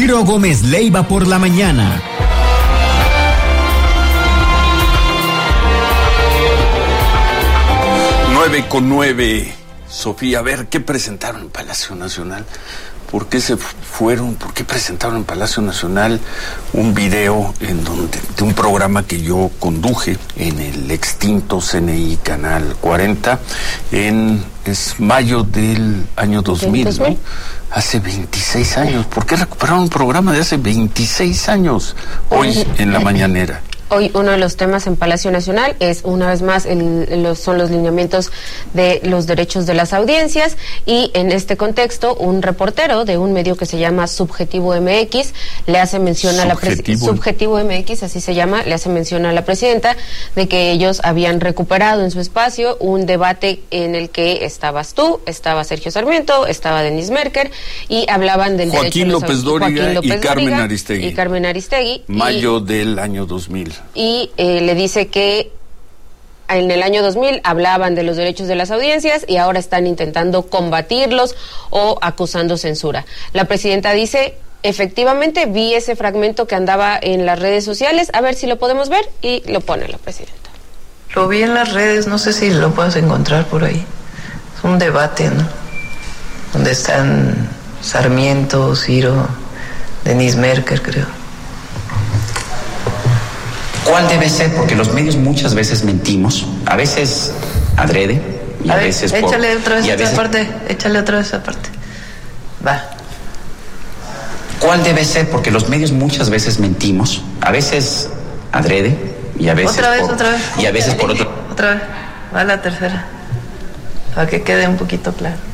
Ciro Gómez Leiva por la mañana. 9:09. Sofía, a ver, ¿qué presentaron en Palacio Nacional? ¿Por qué se fueron? ¿Por qué presentaron en Palacio Nacional un video de un programa que yo conduje en el extinto CNI Canal 40 es mayo del año 2000, ¿no? Hace 26 años. ¿Por qué recuperaron un programa de hace 26 años hoy en la mañanera? Hoy uno de los temas en Palacio Nacional es, una vez más, son los lineamientos de los derechos de las audiencias, y en este contexto un reportero de un medio que se llama Subjetivo MX le hace mención a la Subjetivo MX, así se llama, le hace mención a la presidenta de que ellos habían recuperado en su espacio un debate en el que estabas tú, estaba Sergio Sarmiento, estaba Denis Merker, y hablaban del Joaquín López Dóriga y Carmen Aristegui. Mayo del año 2000. Y le dice que en el año 2000 hablaban de los derechos de las audiencias y ahora están intentando combatirlos o acusando censura. La presidenta dice: efectivamente vi ese fragmento que andaba en las redes sociales, a ver si lo podemos ver, y lo pone la presidenta. Lo vi en las redes, no sé si lo puedes encontrar por ahí. Es un debate, ¿no? Donde están Sarmiento, Ciro, Denis Merker, creo. ¿Cuál debe ser? Porque los medios muchas veces mentimos, a veces adrede y a veces por... Échale otra vez esa parte, échale otra vez esa parte. Va. ¿Cuál debe ser? Porque los medios muchas veces mentimos, a veces adrede y a veces otra vez. Y a veces por otro... Otra vez, va la tercera, para que quede un poquito claro.